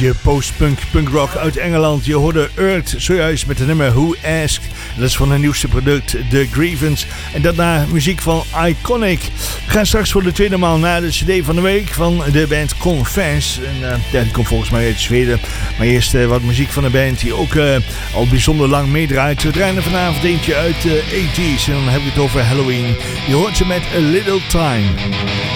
beetje post-punk, punkrock uit Engeland. Je hoorde Earth zojuist met de nummer Who Asked. Dat is van hun nieuwste product, The Grievance. En daarna muziek van Iconic. We gaan straks voor de tweede maal naar de cd van de week van de band Confess. En die komt volgens mij uit Zweden. Maar eerst wat muziek van de band die ook al bijzonder lang meedraait. We draaien er vanavond eentje uit de 80s. En dan heb ik het over Halloween. Je hoort ze met A Little Time.